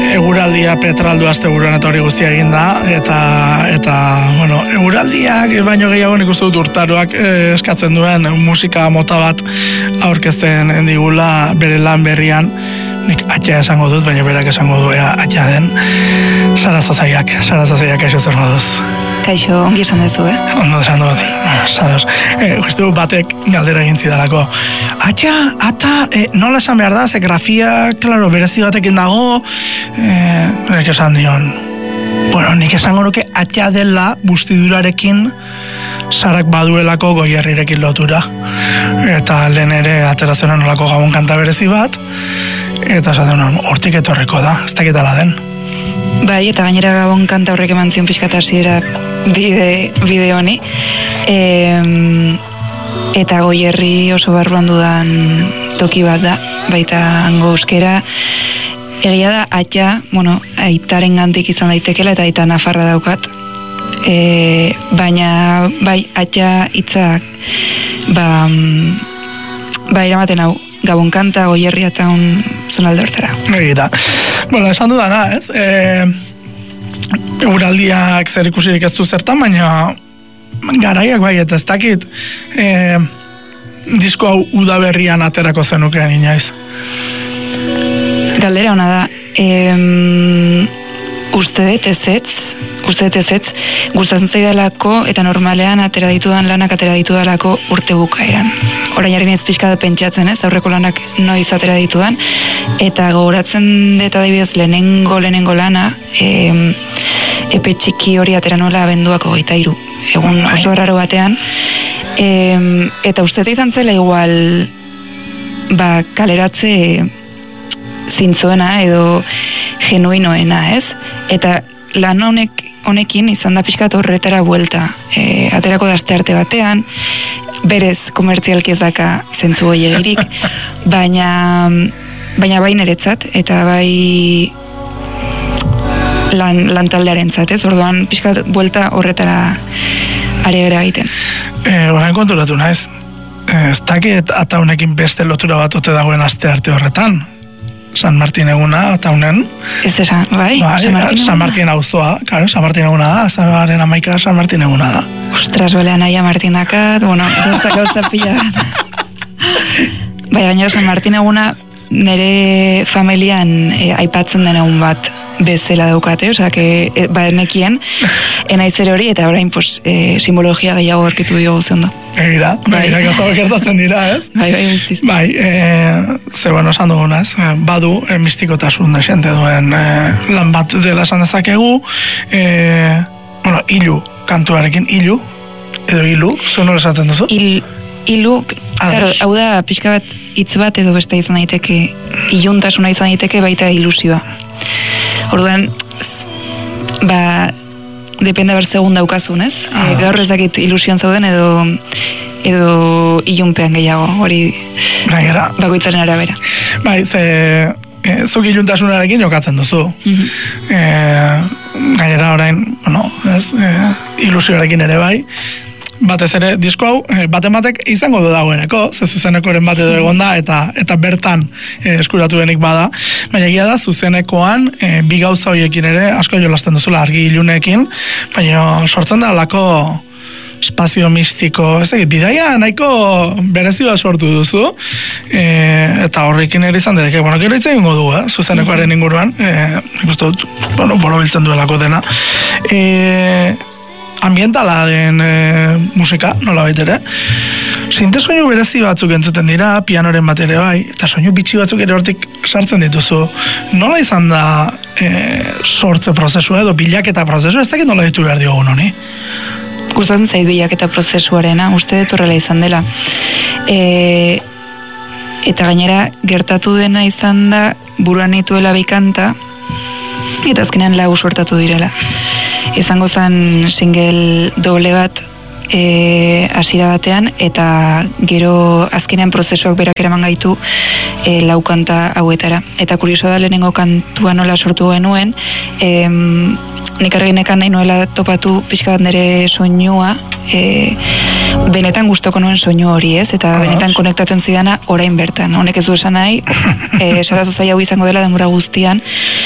eguraldia petraldu asteburuan eta hori guztia egin da, eta bueno, eguraldiak baino gehiago nik uste dut urtaroak eskatzen duen musika mota bat aurkezten digula bere lan berrian. Nik atxa esango dut, baina berak esango du atxa den. Sara Zozaiak kaixo zer moduz. Kaixo, ongi esan dezu, Ondo esan dut, sados. Justu batek galdera egin zidalako. Atxa, nola esan behar da, ze grafia, klaro, berezi batekin dago, nik esan dion. Bueno, nik esango nuke atxa dela bustidurarekin Sarak baduelako Goierrirekin lotura. Eta lehen ere aterazen nolako Gabon kanta berezi bat, eta esaten hortik etorriko da, ez dakitala den. Bai, eta gainera Gabon kanta horrek eman zion pixkat hasiera bide honi. Eta Goierri oso barruan dudan toki bat da, baita hango euskera. Egia da, atxa, aitaren gantik izan daitekela eta aita nafarra daukat. Baina, bai, atxa hitzak, eramaten hau, Gabon kanta, Goierria eta zonalde hortara. Egira. Bueno, esan dudana, ez? Euraldiak zer ikusirik ez du zertan, baina garaiak bai, eta ez dakit disko hau udaberrian aterako zenukeen inoiz. Galdera hona da, uste dut ezetz, gustatzen zaidalako eta normalean atera lanak atera ditudalako urte bukaeran. Orain jarri ez pixka da pentsatzen, ez, aurreko lanak noiz atera ditudan, eta gogoratzen dut adibidez lehenengo lana, epe txiki hori atera nola abenduako 23, egun oso raro batean, eta uste izan zela igual kaleratze zintzoena edo genuinoena, ez? Eta lan honekin izan da pixkat horretara buelta. Aterako da astearte batean, berez komertzialki ez daka zentzu goiegirik, baina bai niretzat, eta bai lan taldearen zat, ez? Orduan pixkat buelta horretara ari gara egiten. Horain konturatu naiz, ez dakit ata honekin beste lotura bat ote dagoen astearte horretan. San Martin eguna, eta honen. Ez esan, bai? San Martin auzoa, claro, San Martin eguna da, azararen 11 San Martin eguna da. Ostras, bolean aia Martin dakat, gauza pila. Bai, baina San Martin eguna nire familian aipatzen den egun bat bezala daukate, osea, nekien, enaiz ere hori, eta orain simbologia gehiago aurkitu diogu zendo. Egira, gauza gertatzen dira, ez? Bai, guztiz. Bai, esan duguna, ez? Badu, mistikotasun da xente duen lan bat dela esan dezakegu, ilu, kantuarekin, ilu, edo ilu, zuen hori esaten duzu? Ilu, claro, hau da, pixka bat, hitz bat edo beste izan daiteke, iluntasuna izan daiteke baita ilusioa. Orduan, depende ber segun daukazun, ez? Gaur ezakit ilusioan zauden edo ilunpean gehiago, hori bakoitzaren arabera. Bai, zuk iluntasunarekin jokatzen duzu. Gainera orain, ilusioarekin ere bai. Batez ere, disko hau, batek izango du dagoeneko, zuzenekoren bat edo egonda, eta bertan eskuratu denik bada. Baina egia da, zuzenekoan, bi gauza horiekin ere, asko jolasten duzula argi ilunekin, baina sortzen da lako espazio mistiko, ez egit, bidaia nahiko berezioa sortu duzu, eta horrekin ere izan dedeke, gero itzen ingo du, zuzenekoaren inguruan, nik uste dut, borobiltzen duelako dena. Ambientala den musika, nola baitere. Sinte soinu berezi batzuk entzuten dira, pianoren bat ere bai, eta soinu bitxi batzuk ere hortik sartzen dituzu. Nola izan da sortze prozesua edo bilaketa prozesua, ez dakit nola ditu behar diogun honi? Gustatzen zait bilaketa prozesuarena, uste dut horrela izan dela. Eta gainera, gertatu dena izan da, buruan nituela bikanta, eta azkenean lau sortatu direla. Izango zen single doble bat hasiera batean, eta gero azkenean prozesuak berak eraman gaitu lau kanta hauetara. Eta kurioso da lehenengo kantua nola sortu genuen, nik arginekan nahi noela topatu pixka bat nire soinua, benetan gustoko nuen soinu hori, ez? Eta benetan konektatzen zidana orain bertan. Honek ez du esan nahi, Sara Zozai hau izango dela denbora guztian,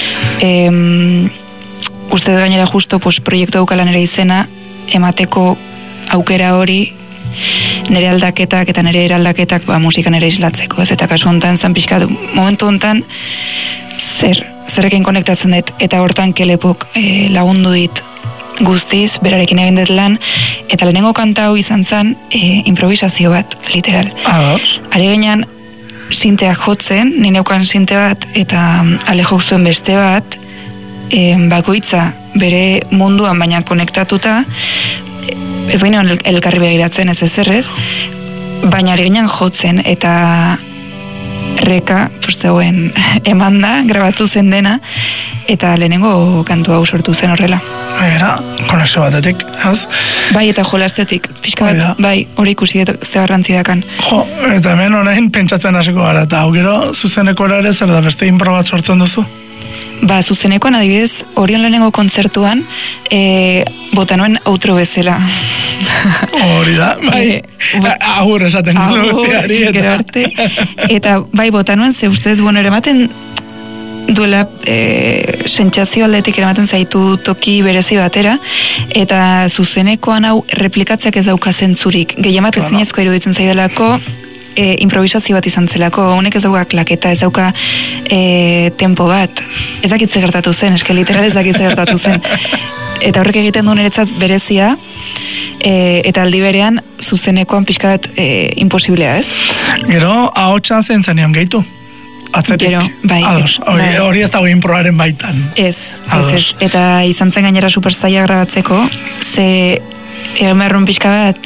uste gainera justo proiektu daukalan ere izena, emateko aukera hori nire aldaketak eta nire eraldaketak musikan ere islatzeko, ez? Eta kasu honetan zan pixkat, momentu honetan zerrekin konektatzen dut, eta hortan Kelepok lagundu dit guztiz, berarekin egin dut lan, eta lehenengo kanta hau izan zen improvisazio bat, literal. Are gainean, sinteak jotzen, nineukan sinte bat, eta Alejok zuen beste bat, bakoitza bere munduan baina konektatuta, ez ginen elkarri begiratzen ez ezerrez, baina ari ginen jotzen, eta reka, zegoen eman da, grabatu zen dena, eta lehenengo kantu hau sortu zen horrela. Era, konexio batetik, ez? Bai, eta jolastetik, pixka bat, bai, hori ikusi ze garrantzi dakan. Jo, eta hemen orain pentsatzen hasiko gara, eta hau gero zuzeneko ere zer da beste impro bat sortzen duzu? Zuzenekoan adibidez, Orion lehenengo kontzertuan, bota nuen outro bezala. Hori da, bai, agur esaten guztiari. Gero arte, eta bai, bota nuen, ze uste dut, ere ematen duela sentsazio aldetik eramaten zaitu toki berezi batera, eta zuzenekoan hau replikatzeak ez dauka zentzurik. Gehiemat ezinezko iruditzen zaidalako, improvisazio bat izan zelako, honek ez dauka klaketa, ez dauka tempo bat. Ez dakitze gertatu zen, eske literal ez dakitze gertatu zen. Eta horrek egiten duen eretzat berezia, eta aldi berean zuzenekoan pixka bat imposiblea, ez? Gero, ahotsa zentzanean gehitu? Atzetik? Gero, bai. Hori ez dago improaren baitan. Ez. Eta izan zen gainera super zaila grabatzeko, ze egemerrun pixka bat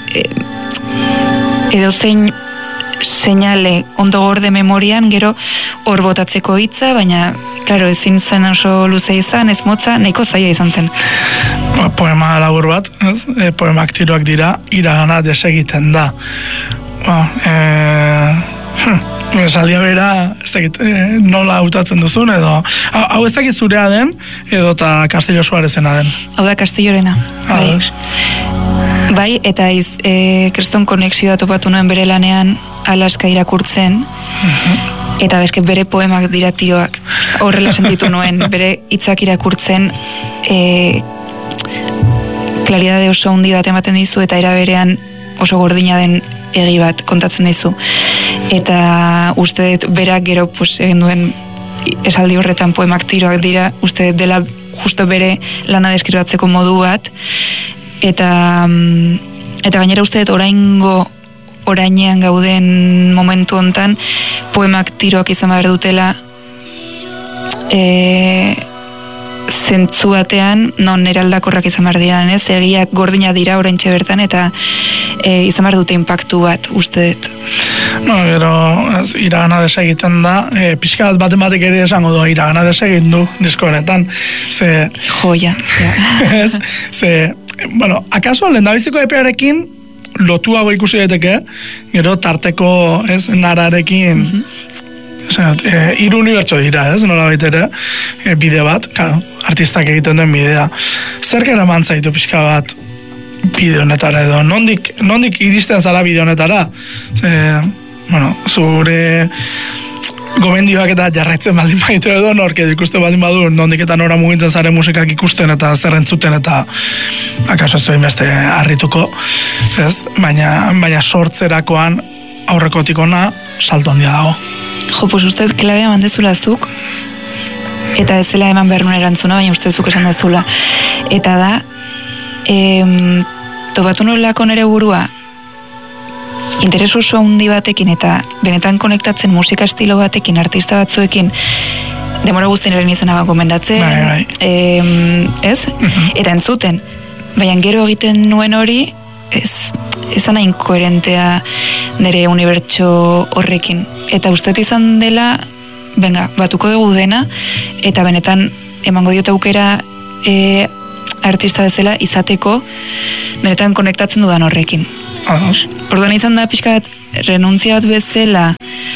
edo zein seinale ondo gorde memorian, gero hor botatzeko hitza, baina, klaro, ezin zen oso luze izan, ez motza, nahiko zaila izan zen. Poema labur bat, ez? Poemak tiroak dira, iragana desegiten da. Esaldia bera, ez dakit, nola hautatzen duzun, edo, hau ez dakit zurea den, edo eta Castillo Suarezena den. Hau da Castillorena, bai. Bai, eta Kreston konexioa topatu nuen bere lanean Alaska irakurtzen, eta bezke bere poemak dira tiroak. Horrela sentitu nuen, bere hitzak irakurtzen, klaridade oso handi bat ematen dizu, eta era berean oso gordina den egi bat kontatzen dizu. Eta uste dut berak gero egin duen esaldi horretan poemak tiroak dira, uste dut dela justo bere lana deskribatzeko modu bat, eta gainera uste dut orainean gauden momentu hontan poemak tiroak izan behar dutela zentzu batean non eraldakorrak izan behar diran, ez? Egiak gordina dira oraintxe bertan, eta izan behar dute impactu bat, uste dut. Gero, iragana desegiten da, pixka bat batek ere esango du, iragana desegin du disko honetan, ze... Joia. Akaso lehendabiziko epearekin lotuago ikusi daiteke, gero tarteko, nararekin, hiru unibertso dira, nola baitere, bide bat, artistak egiten duen bidea. Zer gara mantzaitu pixka bat bide honetara edo? Nondik iristen zara bide honetara? Zure gomendioak eta jarraitzen baldin baitu edo, nork edo ikusten baldin badu, nondik eta nora mugitzen zare musikak ikusten eta zer entzuten, eta akaso ez duen beste harrituko, baina sortzerakoan aurrekotik ona salto handia dago. Jo, pues ustez klabea mandezula zuk, eta ez zela eman behar nuen erantzuna, baina ustez zuk esan dezula. Eta da, topatu nolako nere burua, interes oso handi batekin eta benetan konektatzen musika estilo batekin, artista batzuekin, demora guztien eren izan aban gomendatzen, ez? Eta entzuten. Baina gero egiten nuen hori, ezan hain koherentea nire unibertso horrekin. Eta uste izan dela, batuko dugu dena, eta benetan emango diot aukera artista bezala izateko benetan konektatzen dudan horrekin. Orduan izan da pixka bat renuntzia bat bezala,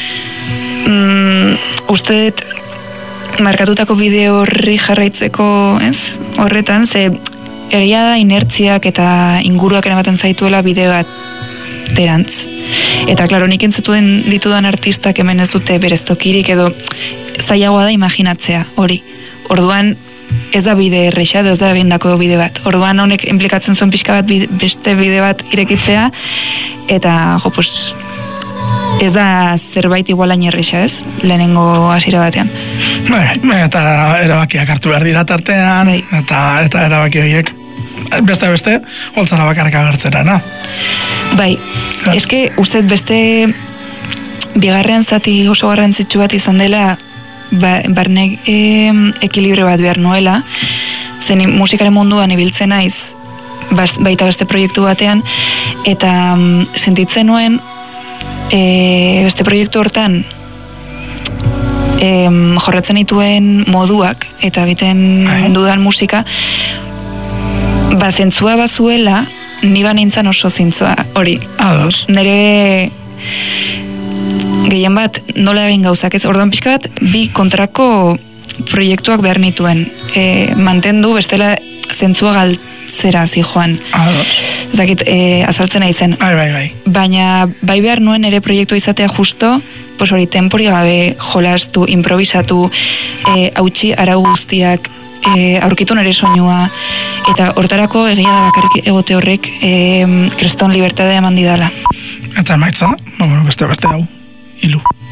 uste dut markatutako bideo horri jarraitzeko, horretan, ze egia da inertziak eta inguruak eramaten zaituela bideo bat terantz. Eta, klaro, nik entzatuen ditudan artistak hemen ez dute bereztokirik, edo zailagoa da imaginatzea, hori. Orduan, ez da bide erresa, ez da egindako bide bat. Orduan honek implikatzen zuen pixka bat beste bide bat irekitzea, eta pues, ez da zerbait igualain erresa, ez? Lehenengo hasiera batean. Eta erabakiak hartu behar dira tartean, eta erabaki horiek beste, holtzara bakarrik agertzera, na? Bai, eske ustez beste bigarren zati oso garrantzitsu bat izan dela, barnek ekilibrio bat behar nuela, zen musikaren munduan ibiltzen naiz, baita beste proiektu batean, eta sentitzen nuen beste proiektu hortan jorratzen dituen moduak eta egiten dudan musika zentzua bazuela ni banintzen oso zintzua hori. Nere gehien bat nola egin gauzak ez, orduan pixka bat bi kontrako proiektuak behar nituen mantendu bestela zentzua galtzera zijoan. Zakit, azaltzen aizen. Bai. Baina bai behar nuen ere proiektua izatea justo, pues hori tenpori gabe jolastu, improvisatu, hautsi arau guztiak, aurkitu nere soinua, eta hortarako egia da bakarrik egote horrek kriston libertadea eman didala. Eta emaitza, beste hau, ilu.